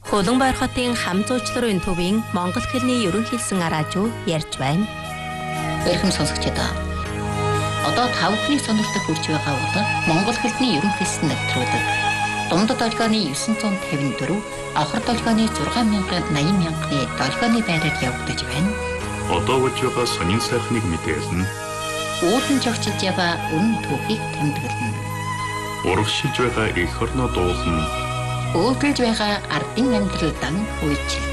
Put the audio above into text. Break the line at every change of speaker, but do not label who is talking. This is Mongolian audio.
Улаанбаяр хотын хам зуучларын төвийн монгол хэлний ерөнхийлсөн араажуу ярьж байна.
Эрхэм сонсогчдоо. Одоо та бүхний сонирхдаг хүрч байгаа бол монгол хэлний ерөнхийлсөн нэвтрүүлэг. Дундад долгионы 954, авхар долгионы 6,80,000-ны долгионы байраар явагдаж байна.
Одоо болж байгаа сонин сайхныг мэдээлнэ.
Уулын жогчилж яваа үнэн түүхийг тэмдэглэнэ.
Урагшилж байгаа эх орноо дуулна.
Өөдрөж байгаа ардын амьдралдан үйч.